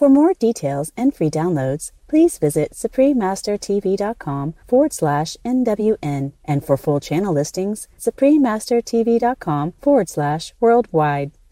For more details and free downloads, please visit suprememastertv.com/NWN, and for full channel listings, suprememastertv.com/worldwide.